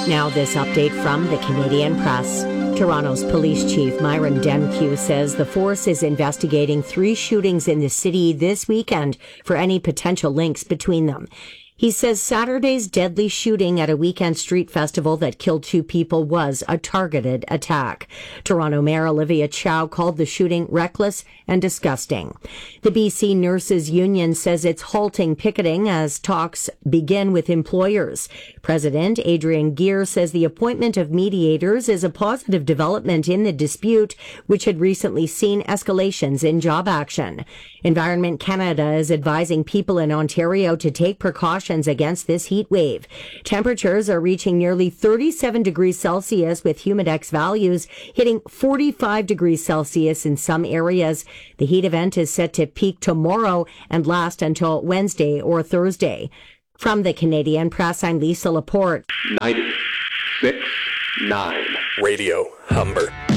Now this update from the Canadian Press. Toronto's police chief Myron Demkiw says the force is investigating 3 shootings in the city this weekend for any potential links between them. He says Saturday's deadly shooting at a weekend street festival that killed 2 people was a targeted attack. Toronto Mayor Olivia Chow called the shooting reckless and disgusting. The BC Nurses Union says it's halting picketing as talks begin with employers. President Adrian Gear says the appointment of mediators is a positive development in the dispute, which had recently seen escalations in job action. Environment Canada is advising people in Ontario to take precautions against this heat wave. Temperatures are reaching nearly 37 degrees Celsius with humidex values hitting 45 degrees Celsius in some areas. The heat event is set to peak tomorrow and last until Wednesday or Thursday. From the Canadian Press, I'm Lisa Laporte. 96.9 Radio Humber.